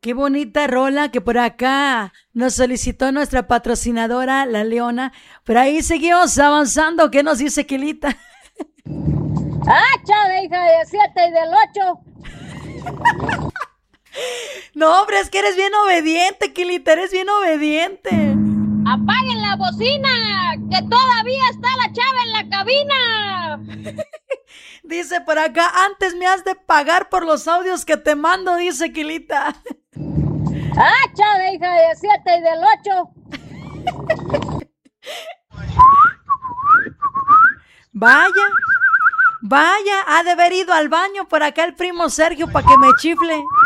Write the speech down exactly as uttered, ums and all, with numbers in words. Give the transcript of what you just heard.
Qué bonita rola que por acá nos solicitó nuestra patrocinadora, la Leona. Por ahí seguimos avanzando. ¿Qué nos dice Quilita? Ah, chale, hija de siete y del ocho. No, hombre, es que eres bien obediente, Quilita, eres bien obediente. Apaguen la bocina, que todavía está la chava en la cabina. Dice por acá, antes me has de pagar por los audios que te mando, dice Quilita. Ah, chale, hija de siete y del ocho. Vaya, vaya, ha de haber ido al baño por acá el primo Sergio para que me chifle.